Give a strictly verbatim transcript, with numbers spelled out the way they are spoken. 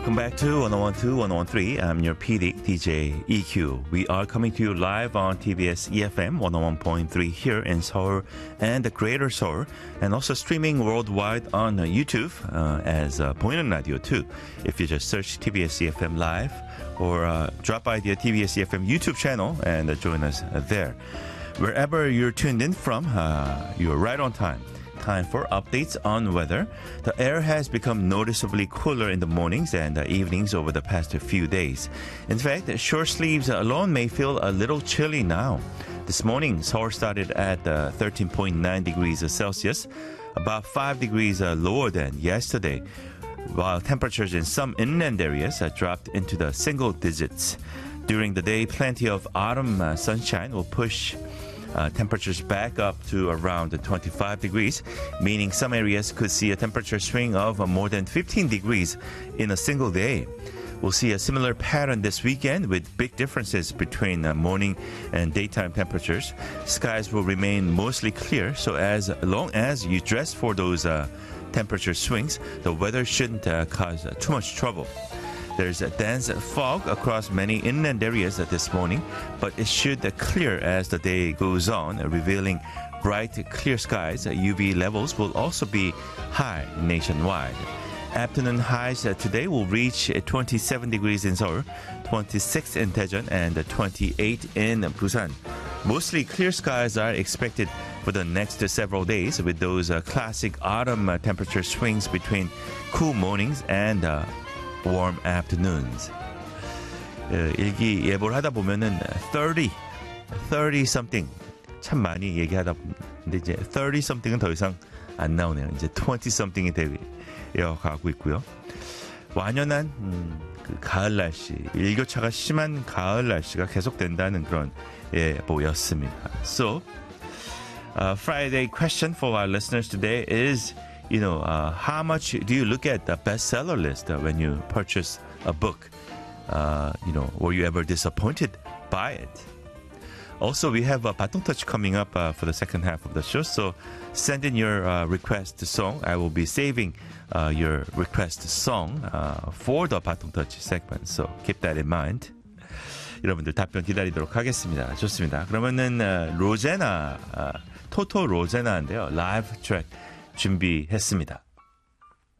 Welcome back to one oh one two, one oh one three. I'm your P D, D J E Q. We are coming to you live on T B S E F M one oh one point three here in Seoul and the Greater Seoul, and also streaming worldwide on YouTube uh, as uh, 보이는 radio too. If you just search T B S E F M Live or uh, drop by the T B S E F M YouTube channel and uh, join us uh, there. Wherever you're tuned in from, uh, you're right on time. Time for updates on weather. The air has become noticeably cooler in the mornings and uh, evenings over the past few days. In fact, short sleeves alone may feel a little chilly now. This morning, Seoul started at uh, thirteen point nine degrees Celsius, about five degrees uh, lower than yesterday, while temperatures in some inland areas uh, dropped into the single digits. During the day, plenty of autumn uh, sunshine will push Uh, temperatures back up to around twenty-five degrees, meaning some areas could see a temperature swing of uh, more than fifteen degrees in a single day. We'll see a similar pattern this weekend with big differences between uh, morning and daytime temperatures. Skies will remain mostly clear, so as long as you dress for those uh, temperature swings, the weather shouldn't uh, cause uh, too much trouble. There's a dense fog across many inland areas this morning, but it should clear as the day goes on, revealing bright, clear skies. U V levels will also be high nationwide. Afternoon highs today will reach twenty-seven degrees in Seoul, twenty-six in Daejeon, and twenty-eight in Busan. Mostly clear skies are expected for the next several days, with those uh, classic autumn uh, temperature swings between cool mornings and uh, warm afternoons. 어, 일기예보를 하다 보면은 thirty, thirty something 참 많이 얘기하다 근데 이제 thirty something은 더 이상 안 나오네요. 이제 twenty something이 되어 가고 있고요. 완연한 음, 그 가을 날씨, 일교차가 심한 가을 날씨가 계속된다는 그런 예보였습니다. So, uh, Friday question for our listeners today is, you know, uh, how much do you look at the bestseller list uh, when you purchase a book? Uh, you know, were you ever disappointed by it? Also, we have a Batong Touch coming up uh, for the second half of the show, so send in your uh, request song. I will be saving uh, your request song uh, for the Batong Touch segment, so keep that in mind. 여러분들 답변 기다리도록 하겠습니다. 좋습니다. 그러면은 uh, 로제나, uh, 토토 로제나인데요. 라이브 트랙 준비했습니다.